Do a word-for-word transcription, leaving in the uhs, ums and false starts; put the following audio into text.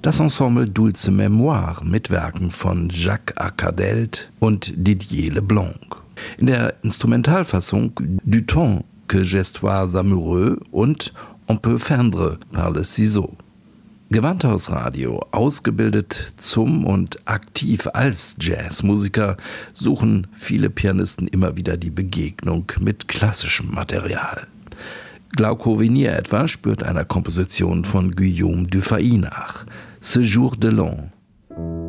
Das Ensemble Dulce Mémoire mit Werken von Jacques Arcadelt und Didier Leblanc. In der Instrumentalfassung Du temps que j'estois amoureux und On peut feindre par le ciseau. Gewandhausradio, ausgebildet zum und aktiv als Jazzmusiker, suchen viele Pianisten immer wieder die Begegnung mit klassischem Material. Glauco Venier etwa spürt einer Komposition von Guillaume Dufay nach, Ce jour de l'an.